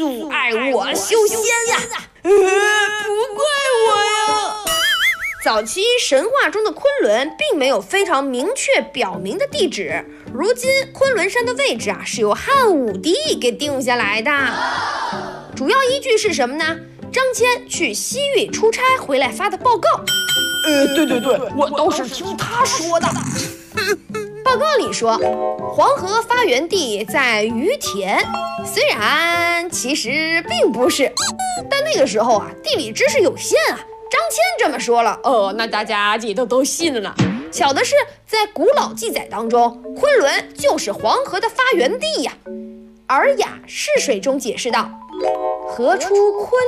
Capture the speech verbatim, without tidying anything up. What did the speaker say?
阻碍我修仙呀！呃，不怪我呀。早期神话中的昆仑并没有非常明确表明的地址，如今昆仑山的位置啊是由汉武帝给定下来的。主要依据是什么呢？张骞去西域出差回来发的报告。 呃，对对对，我都是听他说的。 报告里说，黄河发源地在于田，虽然其实并不是，但那个时候啊，地理知识有限啊。张骞这么说了，哦，那大家也都都信了。巧的是，在古老记载当中，昆仑就是黄河的发源地呀。《尔雅释水》中解释道：“何出昆